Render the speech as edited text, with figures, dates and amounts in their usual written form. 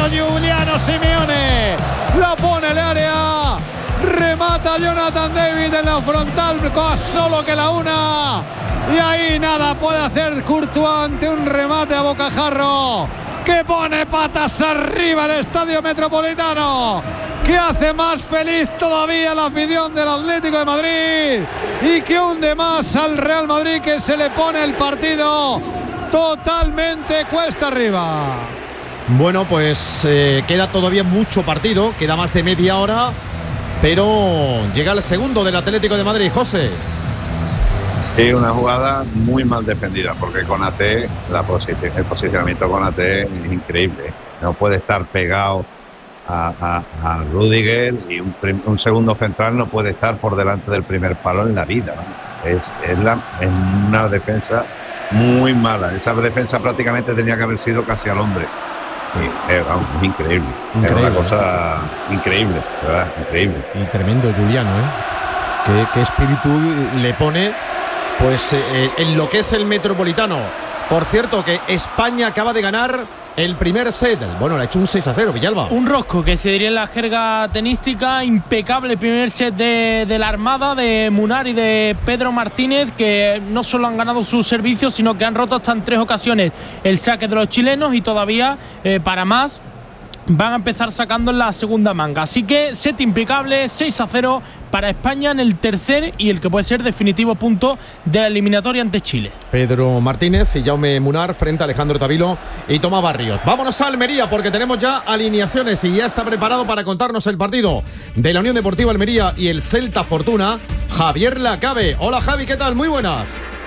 Giuliano Simeone. La pone el área. Remata Jonathan David en la frontal, solo que la una. Y ahí nada puede hacer Courtois ante un remate a bocajarro que pone patas arriba el Estadio Metropolitano, que hace más feliz todavía la afición del Atlético de Madrid y que hunde más al Real Madrid, que se le pone el partido totalmente cuesta arriba. Bueno, pues queda todavía mucho partido, queda más de media hora, pero llega el segundo del Atlético de Madrid, José. Sí, una jugada muy mal defendida, porque Konaté, el posicionamiento de Konaté es increíble. No puede estar pegado a Rüdiger, y un segundo central no puede estar por delante del primer palo en la vida, ¿no? Es una defensa muy mala. Esa defensa prácticamente tenía que haber sido casi al hombre. Sí, es increíble. Es una cosa increíble, ¿verdad? Increíble. Y tremendo Giuliano, ¿eh? ¿Qué espíritu le pone? Pues enloquece el Metropolitano. Por cierto, que España acaba de ganar el primer set. Bueno, le ha hecho un 6-0, Villalba. Un rosco, que se diría en la jerga tenística. Impecable primer set de la Armada, de Munar y de Pedro Martínez, que no solo han ganado sus servicios, sino que han roto hasta en 3 ocasiones el saque de los chilenos, y todavía para más van a empezar sacando en la segunda manga. Así que set impecable, 6-0 para España en el tercer y el que puede ser definitivo punto de la eliminatoria ante Chile. Pedro Martínez y Jaume Munar frente a Alejandro Tavilo y Tomás Barrios. Vámonos a Almería, porque tenemos ya alineaciones y ya está preparado para contarnos el partido de la Unión Deportiva Almería y el Celta Fortuna, Javier Lacabe. Hola Javi, ¿qué tal? Muy buenas.